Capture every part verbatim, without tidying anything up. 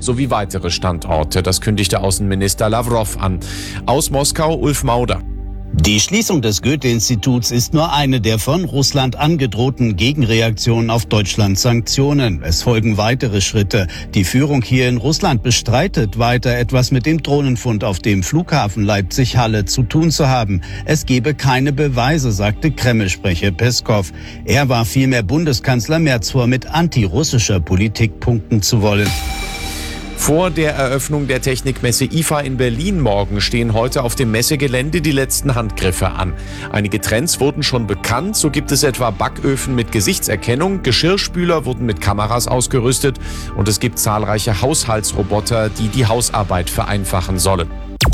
sowie weitere Standorte. Das kündigte Außenminister Lavrov an. Aus Moskau Ulf Mauder. Die Schließung des Goethe-Instituts ist nur eine der von Russland angedrohten Gegenreaktionen auf Deutschlands Sanktionen. Es folgen weitere Schritte. Die Führung hier in Russland bestreitet weiter, etwas mit dem Drohnenfund auf dem Flughafen Leipzig-Halle zu tun zu haben. Es gebe keine Beweise, sagte Kreml-Sprecher Peskow. Er warf vielmehr Bundeskanzler Merz vor, mit antirussischer Politik punkten zu wollen. Vor der Eröffnung der Technikmesse I F A in Berlin morgen stehen heute auf dem Messegelände die letzten Handgriffe an. Einige Trends wurden schon bekannt, so gibt es etwa Backöfen mit Gesichtserkennung, Geschirrspüler wurden mit Kameras ausgerüstet und es gibt zahlreiche Haushaltsroboter, die die Hausarbeit vereinfachen sollen.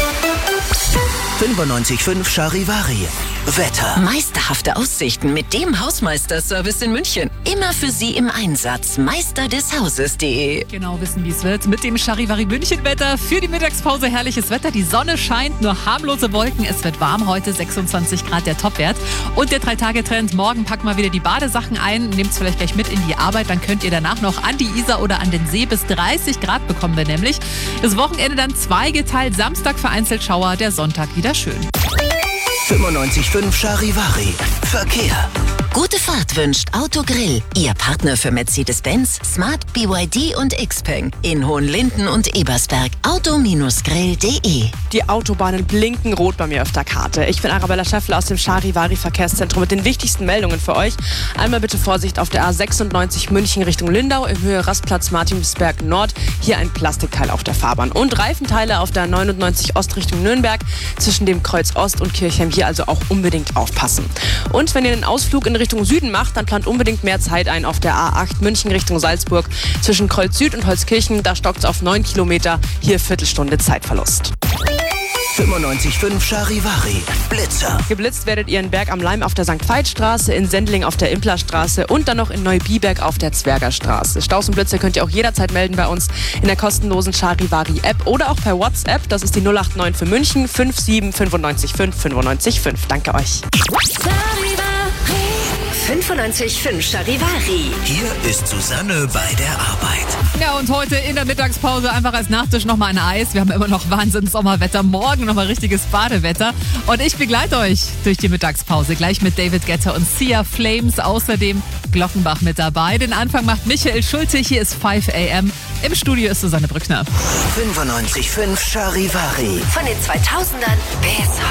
fünfundneunzig Komma fünf Charivari. Wetter. Meisterhafte Aussichten mit dem Hausmeister-Service in München. Immer für Sie im Einsatz. Meister des Hauses punkt de. Genau wissen, wie es wird. Mit dem Charivari München-Wetter für die Mittagspause herrliches Wetter. Die Sonne scheint, nur harmlose Wolken. Es wird warm heute, sechsundzwanzig Grad der Topwert. Und der drei-Tage-Trend, morgen packt mal wieder die Badesachen ein. Nehmt es vielleicht gleich mit in die Arbeit, dann könnt ihr danach noch an die Isar oder an den See. Bis dreißig Grad bekommen wir nämlich. Das Wochenende dann zweigeteilt. Samstag vereinzelt Schauer, der Sonntag wieder schön. fünfundneunzig Komma fünf Charivari. Verkehr. Gute Fahrt wünscht Autogrill. Ihr Partner für Mercedes-Benz, Smart, B Y D und Xpeng. In Hohenlinden und Ebersberg. Auto Grill punkt de. Die Autobahnen blinken rot bei mir auf der Karte. Ich bin Arabella Schäffler aus dem Charivari Verkehrszentrum mit den wichtigsten Meldungen für euch. Einmal bitte Vorsicht auf der A sechsundneunzig München Richtung Lindau in Höhe Rastplatz Martinsberg Nord. Hier ein Plastikteil auf der Fahrbahn. Und Reifenteile auf der neunundneunzig Ost Richtung Nürnberg zwischen dem Kreuz Ost und Kirchheim. Hier also auch unbedingt aufpassen. Und wenn ihr einen Ausflug in Richtung Süden macht, dann plant unbedingt mehr Zeit ein auf der A acht München Richtung Salzburg. Zwischen Kreuz Süd und Holzkirchen, da stockt es auf neun Kilometer. Hier Viertelstunde Zeitverlust. fünfundneunzig Komma fünf Charivari. Blitzer. Geblitzt werdet ihr in Berg am Laim auf der Sankt Veit-Straße, in Sendling auf der Implerstraße und dann noch in Neubiberg auf der Zwergerstraße. Staus und Blitze könnt ihr auch jederzeit melden bei uns in der kostenlosen Charivari-App oder auch per WhatsApp. Das ist die null acht neun für München fünf sieben fünf neun fünf fünf neun fünf. Danke euch. fünfundneunzig Komma fünf Charivari. Hier ist Susanne bei der Arbeit. Ja, und heute in der Mittagspause einfach als Nachtisch nochmal ein Eis. Wir haben immer noch Wahnsinns-Sommerwetter. Morgen nochmal richtiges Badewetter. Und ich begleite euch durch die Mittagspause. Gleich mit David Guetta und Sia Flames. Außerdem Glockenbach mit dabei. Den Anfang macht Michael Schulte. Hier ist fünf a m. Im Studio ist Susanne Brückner. fünfundneunzig Komma fünf Charivari. Von den zweitausendern bis